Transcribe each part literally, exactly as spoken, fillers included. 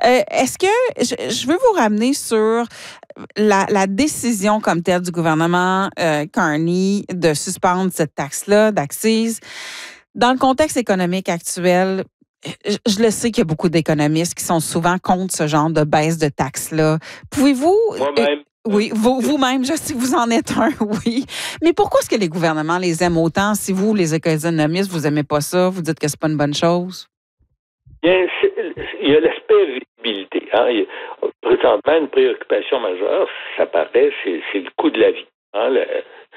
Euh, est-ce que je, je veux vous ramener sur la, la décision comme telle du gouvernement euh, Carney de suspendre cette taxe-là d'accise. Dans le contexte économique actuel, je, je le sais qu'il y a beaucoup d'économistes qui sont souvent contre ce genre de baisse de taxes-là. Pouvez-vous... Moi-même. Euh, oui, vous, vous-même, je sais que vous en êtes un, oui. Mais pourquoi est-ce que les gouvernements les aiment autant? Si vous, les économistes, vous n'aimez pas ça, vous dites que c'est pas une bonne chose? Bien, il y a l'aspect visibilité. Hein. Il y a, présentement, une préoccupation majeure, ça paraît, c'est, c'est le coût de la vie. Hein. Le,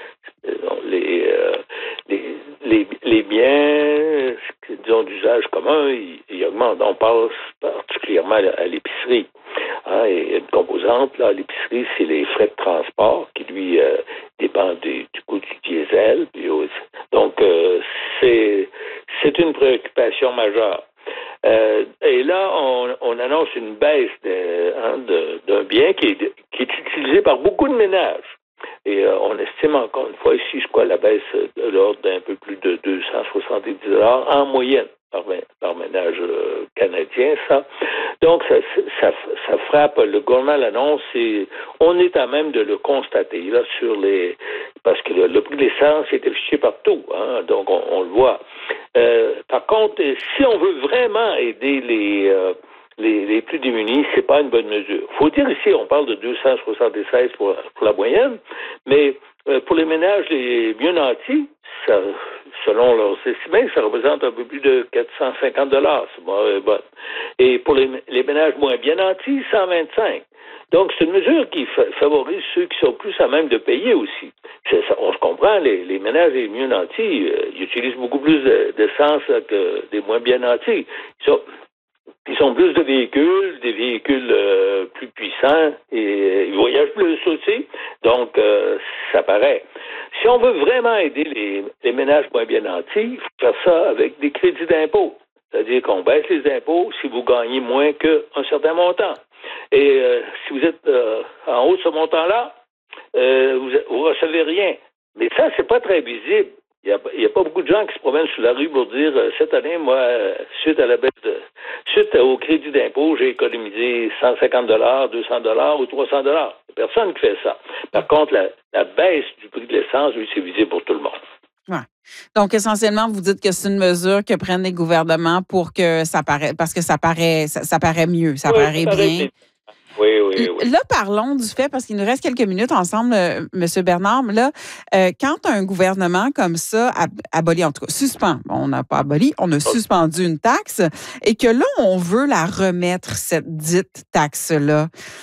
les, euh, les, les, les biens, disons, d'usage commun, ils, ils augmentent. On passe particulièrement à l'épicerie. Hein, et une composante là, à l'épicerie, c'est les frais de transport qui, lui, euh, dépendent du, du coût du diesel. Puis aussi. Donc, euh, c'est, c'est une préoccupation majeure. Euh, et là, on, on annonce une baisse de, hein, de, d'un bien qui est, qui est utilisé par beaucoup de ménages. Et euh, on estime encore une fois ici, je crois, la baisse de l'ordre d'un peu plus de deux cent soixante-dix dollars en moyenne par, par ménage euh, canadien, ça. Donc, ça, ça, ça frappe. Le gouvernement l'annonce et on est à même de le constater, là, sur les... Parce que le, le prix de l'essence est affiché partout, hein, donc on, on le voit. Euh, par contre, si on veut vraiment aider les... Euh, Les, les plus démunis, c'est pas une bonne mesure. Faut dire ici, on parle de deux cent soixante-seize pour, pour la moyenne, mais euh, pour les ménages les mieux nantis, ça, selon leurs estimés, ça représente un peu plus de quatre cent cinquante dollars. C'est bon, euh, bon. Et pour les, les ménages moins bien nantis, cent vingt-cinq. Donc, c'est une mesure qui fa- favorise ceux qui sont plus à même de payer aussi. C'est, ça, on se comprend, les, les ménages les mieux nantis, euh, ils utilisent beaucoup plus de, d'essence là, que des moins bien nantis. Ils sont, Ils ont plus de véhicules, des véhicules euh, plus puissants et euh, ils voyagent plus aussi. Donc, euh, ça paraît. Si on veut vraiment aider les, les ménages moins bien nantis, il faut faire ça avec des crédits d'impôt. C'est-à-dire qu'on baisse les impôts si vous gagnez moins qu'un certain montant. Et euh, si vous êtes euh, en haut de ce montant-là, euh, vous ne recevez rien. Mais ça, c'est pas très visible. Il n'y a, a pas beaucoup de gens qui se promènent sur la rue pour dire euh, cette année, moi, euh, suite à la baisse de suite au crédit d'impôt, j'ai économisé cent cinquante dollars, deux cents dollars ou trois cents dollars. Il n'y a personne qui fait ça. Par contre, la, la baisse du prix de l'essence, lui, c'est visible pour tout le monde. Ouais. Donc, essentiellement, vous dites que c'est une mesure que prennent les gouvernements pour que ça paraît, parce que ça paraît, ça, ça paraît mieux, ça oui, paraît ça bien. Paraît... Oui, oui, oui. Là, parlons du fait, parce qu'il nous reste quelques minutes ensemble, euh, M. Bernard. Là, euh, quand un gouvernement comme ça ab- abolit, en tout cas, suspend, on n'a pas aboli, on a suspendu une taxe, et que là, on veut la remettre, cette dite taxe-là.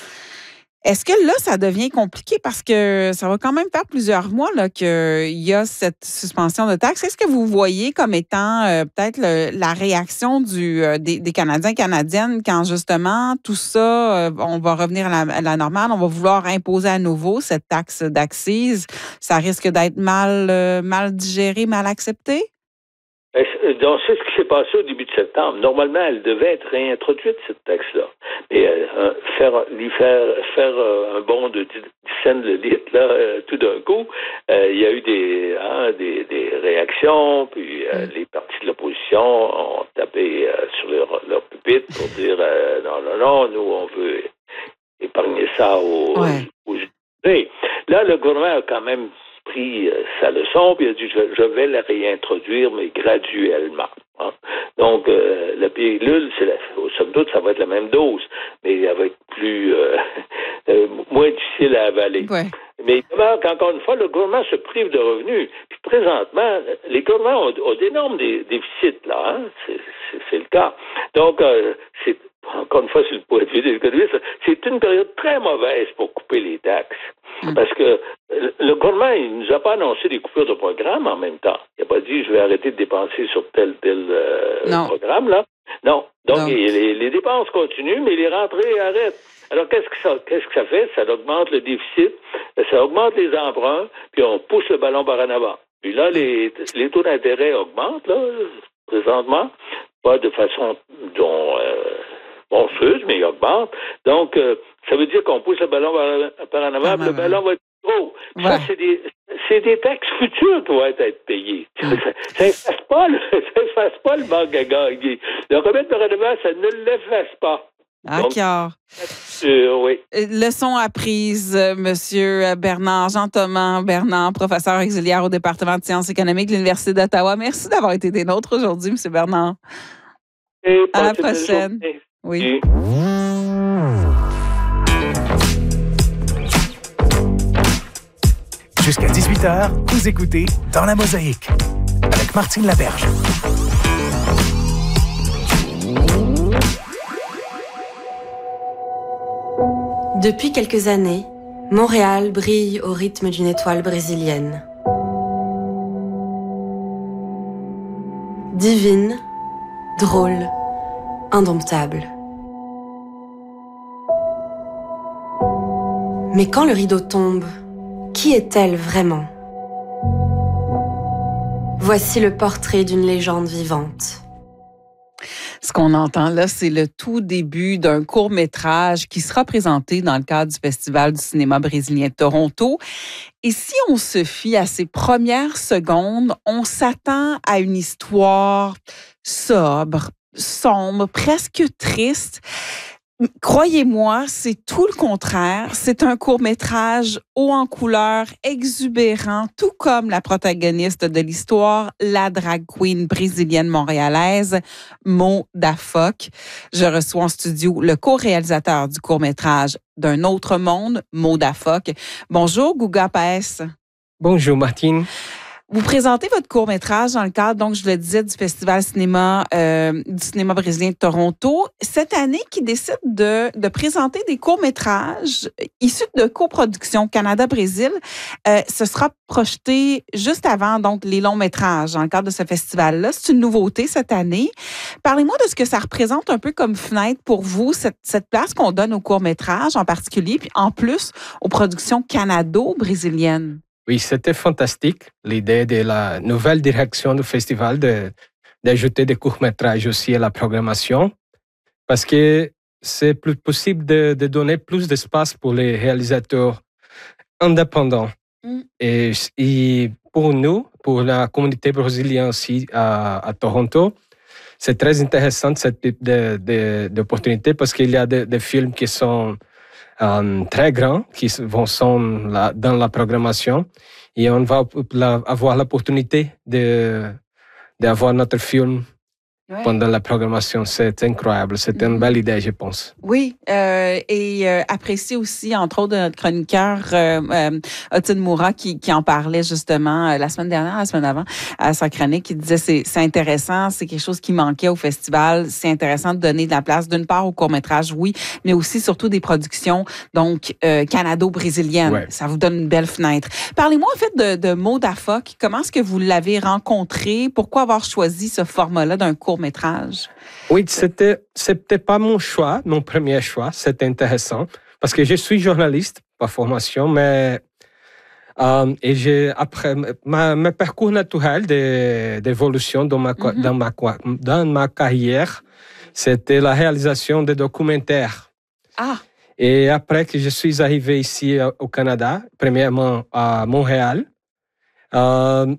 Est-ce que là, ça devient compliqué parce que ça va quand même faire plusieurs mois là, qu'il y a cette suspension de taxes? Est-ce que vous voyez comme étant euh, peut-être le, la réaction du, euh, des, des Canadiens et Canadiennes quand justement tout ça, euh, on va revenir à la, à la normale, on va vouloir imposer à nouveau cette taxe d'accise? Ça risque d'être mal, euh, mal digéré, mal accepté? Donc, c'est ce qui s'est passé au début de septembre. Normalement, elle devait être réintroduite, cette taxe-là. Mais euh, faire, lui faire, faire euh, un bond de dix cents le litre, là, euh, tout d'un coup, euh, il y a eu des, hein, des, des réactions, puis euh, mm. les partis de l'opposition ont tapé euh, sur leur, leur pupitre pour dire euh, non, non, non, nous, on veut épargner ça aux, ouais. aux usagers. Là, le gouvernement a quand même pris euh, sa leçon, puis il a dit, je, je vais la réintroduire, mais graduellement. Hein. Donc, euh, la pilule, c'est la, au somme toute, ça va être la même dose, mais elle va être plus, euh, euh, moins difficile à avaler. Ouais. Mais il demeure qu'encore une fois, le gouvernement se prive de revenus. Puis présentement, les gouvernements ont, ont d'énormes dé, déficits, là. Hein? C'est, c'est, c'est le cas. Donc, euh, c'est encore une fois, c'est le point de vue des économistes, c'est une période très mauvaise pour couper les taxes. Mmh. Parce que le gouvernement, il ne nous a pas annoncé des coupures de programme en même temps. Il n'a pas dit, je vais arrêter de dépenser sur tel, tel euh, programme, là. Non. Donc, non. Les, les dépenses continuent, mais les rentrées arrêtent. Alors, qu'est-ce que ça, qu'est-ce que ça fait? Ça augmente le déficit, ça augmente les emprunts, puis on pousse le ballon par en avant. Puis là, les, les taux d'intérêt augmentent, là, présentement, pas de façon dont... Euh, monstrueuse, mais il augmente. Donc, euh, ça veut dire qu'on pousse le ballon par, par en avant, ah, le ouais. ballon va être trop. Ouais. Ça, c'est des, c'est des taxes futures qui vont être payées. Mm. Ça n'efface pas, pas le manque à gagner. Le remettre par en avant, ça ne l'efface pas. D'accord. Euh, oui. Leçon apprise, Monsieur Bernard, Jean-Thomas Bernard, professeur auxiliaire au département de sciences économiques de l'Université d'Ottawa. Merci d'avoir été des nôtres aujourd'hui, Monsieur Bernard. Et à la prochaine. Oui. Jusqu'à dix-huit heures, vous écoutez Dans la Mosaïque avec Martine Laberge. Depuis quelques années, Montréal brille au rythme d'une étoile brésilienne. Divine, drôle, indomptable. Mais quand le rideau tombe, qui est-elle vraiment? Voici le portrait d'une légende vivante. Ce qu'on entend là, c'est le tout début d'un court-métrage qui sera présenté dans le cadre du Festival du cinéma brésilien de Toronto. Et si on se fie à ces premières secondes, on s'attend à une histoire sobre, sombre, presque triste. Croyez-moi, c'est tout le contraire. C'est un court-métrage haut en couleur, exubérant, tout comme la protagoniste de l'histoire, la drag queen brésilienne montréalaise, Mo Da Fock. Je reçois en studio le co-réalisateur du court-métrage D'un autre monde, Mo Da Fock. Bonjour, Guga Paes. Bonjour, Martine. Vous présentez votre court-métrage dans le cadre, donc je le disais, du Festival cinéma, euh, du cinéma brésilien de Toronto. Cette année, qui décide de, de présenter des courts-métrages issus de coproduction Canada-Brésil, euh, ce sera projeté juste avant donc les longs-métrages dans le cadre de ce festival-là. C'est une nouveauté cette année. Parlez-moi de ce que ça représente un peu comme fenêtre pour vous, cette, cette place qu'on donne aux courts-métrages en particulier, puis en plus aux productions canado-brésiliennes. Oui, c'était fantastique, l'idée de la nouvelle direction du festival de, d'ajouter des courts-métrages aussi à la programmation, parce que c'est plus possible de, de donner plus d'espace pour les réalisateurs indépendants. Mm. Et, et pour nous, pour la communauté brésilienne aussi à, à Toronto, c'est très intéressant ce type de, de, d'opportunité parce qu'il y a des, des films qui sont Um, très grands qui vont sont là, dans la programmation et on va la, avoir l'opportunité de d'avoir notre film ouais. pendant la programmation. C'est incroyable. C'est mm-hmm. une belle idée, je pense. Oui, euh, et euh, apprécié aussi, entre autres, de notre chroniqueur euh, euh, Otin Moura qui, qui en parlait justement euh, la semaine dernière, la semaine d'avant, à sa chronique, qui disait c'est, c'est intéressant, c'est quelque chose qui manquait au festival. C'est intéressant de donner de la place, d'une part, au court-métrage, oui, mais aussi, surtout, des productions, donc, euh, canado-brésiliennes. Ouais. Ça vous donne une belle fenêtre. Parlez-moi, en fait, de, de Mo Da Fock. Comment est-ce que vous l'avez rencontré? Pourquoi avoir choisi ce format-là d'un court-métrage? Oui, c'était, c'était pas mon choix, mon premier choix. C'était intéressant parce que je suis journaliste par formation, mais euh, et j'ai après ma, ma parcours naturel de, d'évolution dans ma, mm-hmm. dans ma dans ma carrière, c'était la réalisation de documentaires. Ah. Et après que je suis arrivé ici au Canada, premièrement à Montréal, euh,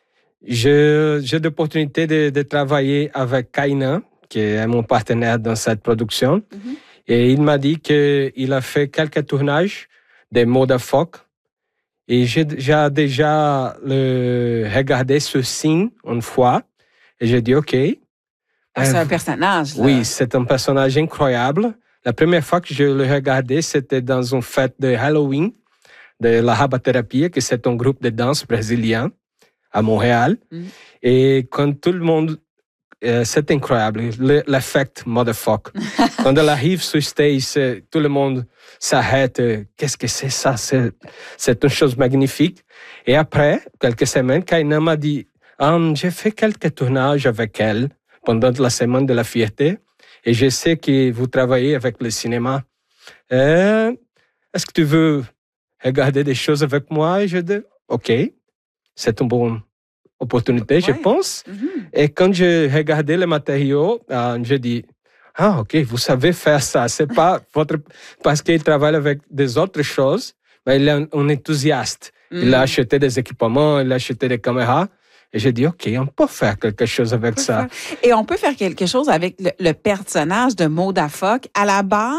j'ai, j'ai l'opportunité de, de travailler avec Kainan, qui est mon partenaire dans cette production. Mm-hmm. Et il m'a dit qu'il a fait quelques tournages de Mo Da Fock. Et j'ai, j'ai déjà le, regardé ce signe une fois. Et j'ai dit, OK. Ah, c'est un personnage, là. Oui, c'est un personnage incroyable. La première fois que je le regardais, c'était dans une fête de Halloween de la Rabathérapie, que c'est un groupe de danse brésilien à Montréal. Mm. Et quand tout le monde... Euh, c'est incroyable, le, l'effet Mo Da Fock. Quand elle arrive sur stage, tout le monde s'arrête. Qu'est-ce que c'est ça? C'est, c'est une chose magnifique. Et après, quelques semaines, Kainan m'a dit um, j'ai fait quelques tournages avec elle pendant la semaine de la fierté. Et je sais que vous travaillez avec le cinéma. Euh, est-ce que tu veux regarder des choses avec moi? Et je dis, OK, c'est une bonne opportunité, ouais. je pense. Mm-hmm. Et quand je regardais les matériaux, euh, je dis, ah, OK, vous savez faire ça. C'est pas votre... Parce qu'il travaille avec des autres choses, mais il est un, un enthousiaste. Mm. Il a acheté des équipements, il a acheté des caméras. Et j'ai dit, OK, on peut faire quelque chose avec ça. Faire. Et on peut faire quelque chose avec le, le personnage de Maud Affoc. À la base,